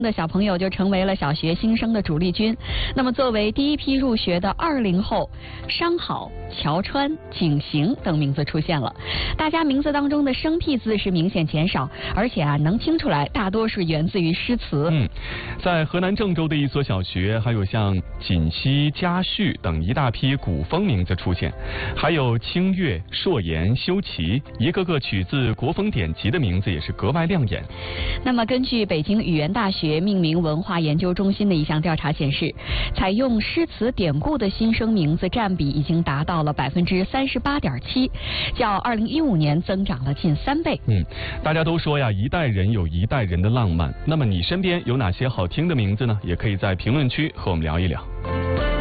的小朋友就成为了小学新生的主力军。那么作为第一批入学的20后，商好、乔川、景行等名字出现了。大家名字当中的生僻字是明显减少，而且能听出来大多是源自于诗词。 在河南郑州的一所小学，还有像锦溪、嘉绪等一大批古风名字出现，还有清越、硕言、修齐，一个个取自国风典籍的名字也是格外亮眼。 那么根据北京语言大学命名文化研究中心的一项调查显示，采用诗词典故的新生名字占比已经达到了38.7%，较2015年增长了近3倍。 大家都说呀，一代人有一代人的浪漫。那么你身边有哪些好听的名字呢？也可以在评论区和我们聊一聊。